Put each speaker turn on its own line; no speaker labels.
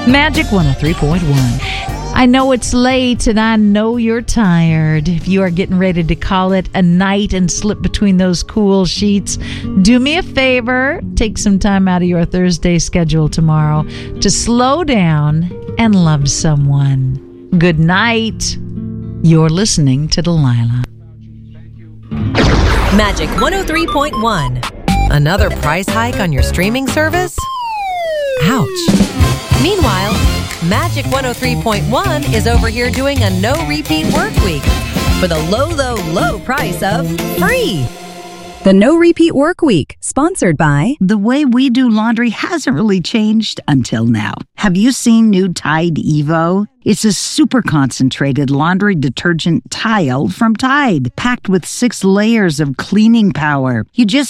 Magic 103.1. I know it's late and I know you're tired. If you are getting ready to call it a night and slip between those cool sheets, do me a favor. Take some time out of your Thursday schedule tomorrow to slow down and love someone. Good night. You're listening to Delilah.
Magic 103.1. Another price hike on your streaming service? Ouch. Meanwhile, Magic 103.1 is over here doing a no repeat work week for the low price of free.
The No Repeat Work Week, sponsored by...
The way we do laundry hasn't really changed until now. Have you seen new Tide Evo? It's a super concentrated laundry detergent tile from Tide, packed with 6 layers of cleaning power. You just